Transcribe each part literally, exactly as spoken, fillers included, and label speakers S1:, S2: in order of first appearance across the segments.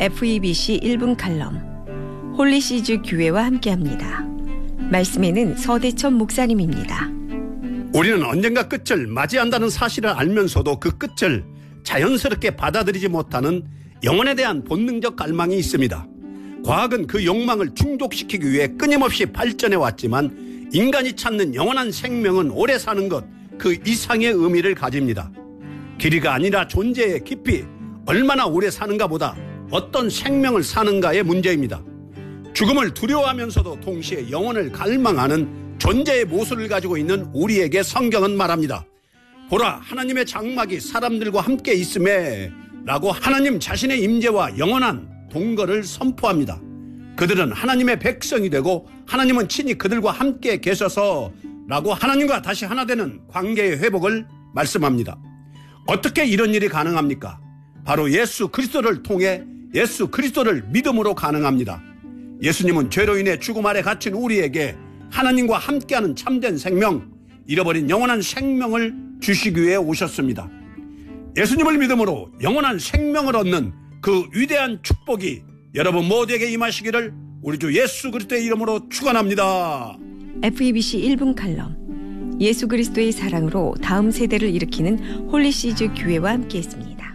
S1: 에프이비씨 일 분 칼럼 홀리시즈 교회와 함께합니다. 말씀에는 서대천 목사님입니다.
S2: 우리는 언젠가 끝을 맞이한다는 사실을 알면서도 그 끝을 자연스럽게 받아들이지 못하는 영혼에 대한 본능적 갈망이 있습니다. 과학은 그 욕망을 충족시키기 위해 끊임없이 발전해 왔지만 인간이 찾는 영원한 생명은 오래 사는 것 그 이상의 의미를 가집니다. 길이가 아니라 존재의 깊이, 얼마나 오래 사는가 보다 어떤 생명을 사는가의 문제입니다. 죽음을 두려워하면서도 동시에 영혼을 갈망하는 존재의 모습을 가지고 있는 우리에게 성경은 말합니다. 보라, 하나님의 장막이 사람들과 함께 있음에 라고 하나님 자신의 임재와 영원한 동거를 선포합니다. 그들은 하나님의 백성이 되고 하나님은 친히 그들과 함께 계셔서 라고 하나님과 다시 하나 되는 관계의 회복을 말씀합니다. 어떻게 이런 일이 가능합니까? 바로 예수 그리스도를 통해 예수 그리스도를 믿음으로 가능합니다. 예수님은 죄로 인해 죽음 아래 갇힌 우리에게 하나님과 함께하는 참된 생명, 잃어버린 영원한 생명을 주시기 위해 오셨습니다. 예수님을 믿음으로 영원한 생명을 얻는 그 위대한 축복이 여러분 모두에게 임하시기를 우리 주 예수 그리스도의 이름으로 축원합니다.
S1: 에프이비씨 일 분 칼럼 예수 그리스도의 사랑으로 다음 세대를 일으키는 홀리시즈 교회와 함께했습니다.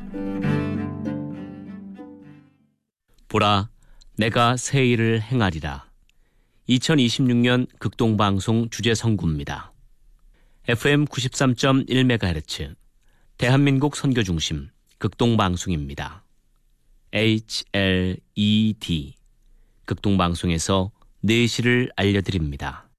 S3: 보라, 내가 새 일을 행하리라. 이천이십육 년 극동방송 주제선구입니다. 에프엠 구십삼 점 일 메가헤르츠 대한민국 선교중심 극동방송입니다. 에이치엘이디 극동방송에서 내시를 알려드립니다.